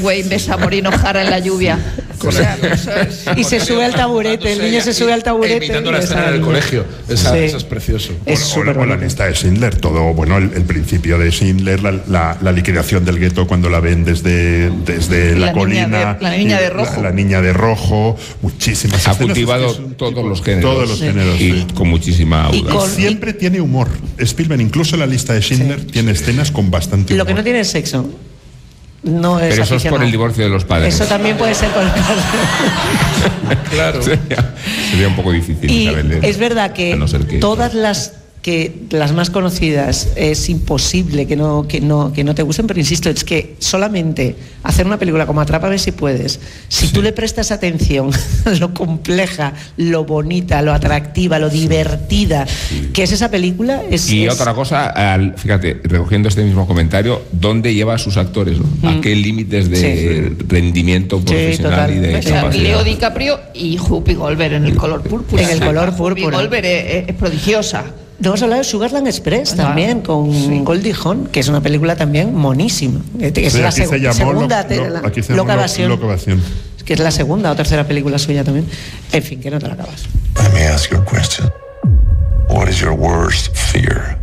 Wayne besa a Maureen O'Hara en la lluvia. O sea, eso es... Y se sube al taburete, el niño se sube al taburete. Imitando la escena del colegio. Eso es precioso. O la lista de Schindler, todo, bueno, el principio de Schindler, la liquidación del gueto cuando la ven desde la colina. La niña de rojo. La niña de rojo, muchísimas escenas. Ha cultivado todos los géneros. Todos los géneros. Y con muchísima audacia. Y siempre tiene humor. Spielberg, incluso la lista de Schindler, tiene escenas con bastante humor. Lo que no tiene es sexo. No es pero eso es por el divorcio de los padres. Eso también puede ser por el padre. Claro. Sería un poco difícil. Y Isabel, es verdad que todas las más conocidas es imposible que no te gusten, pero insisto, es que solamente hacer una película como Atrápame si puedes, si tú le prestas atención a lo compleja, lo bonita, lo atractiva, lo divertida que es esa película. Otra cosa, fíjate, recogiendo este mismo comentario, ¿dónde lleva a sus actores? ¿No? ¿A qué límites de rendimiento profesional y de capacidad? Leo DiCaprio y Whoopi Goldberg en El color púrpura. En El color púrpura. Whoopi Goldberg es prodigiosa. No hemos hablado de Sugarland Express también, con Goldie Hawn, que es una película también monísima. Es la segunda Locovación. Que es la segunda o tercera película suya también. En fin, que no te la acabas. Let me ask you a question. What is your worst fear?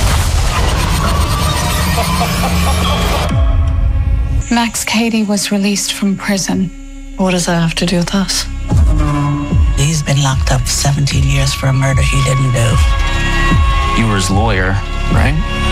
Max Cady was released from prison. What does that have to do with us? He's been locked up 17 years for a murder he didn't do. You were his lawyer, right?